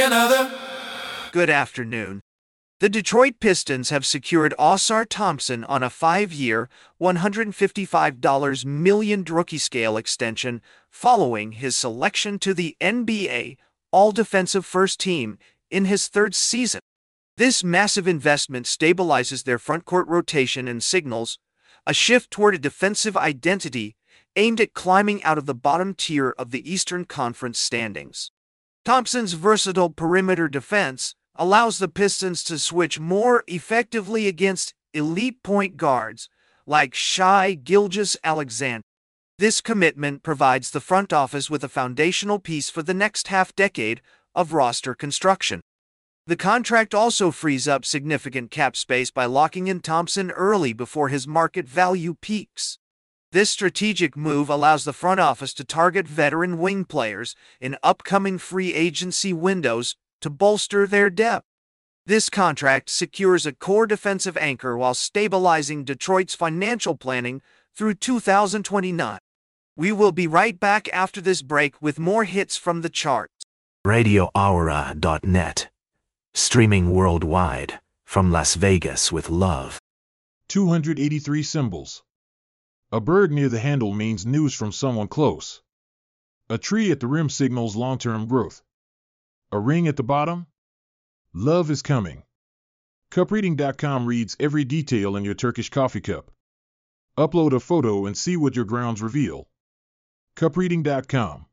another. Good afternoon. The Detroit Pistons have secured Ausar Thompson on a 5-year, $155 million rookie-scale extension following his selection to the NBA All-Defensive First Team in his third season. This massive investment stabilizes their frontcourt rotation and signals a shift toward a defensive identity aimed at climbing out of the bottom tier of the Eastern Conference standings. Thompson's versatile perimeter defense allows the Pistons to switch more effectively against elite point guards like Shai Gilgeous-Alexander. This commitment provides the front office with a foundational piece for the next half-decade of roster construction. The contract also frees up significant cap space by locking in Thompson early before his market value peaks. This strategic move allows the front office to target veteran wing players in upcoming free agency windows to bolster their depth. This contract secures a core defensive anchor while stabilizing Detroit's financial planning through 2029. We will be right back after this break with more hits from the charts. RadioAura.net. Streaming worldwide from Las Vegas with love. 283 symbols. A bird near the handle means news from someone close. A tree at the rim signals long-term growth. A ring at the bottom? Love is coming. Cupreading.com reads every detail in your Turkish coffee cup. Upload a photo and see what your grounds reveal. Cupreading.com